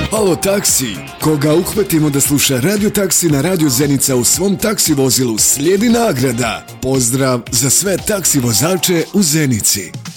Alo taksi, koga uhvatimo da sluša Radio Taksi na Radio Zenica u svom taksi vozilu, slijedi nagrada. Pozdrav za sve taksi vozače u Zenici.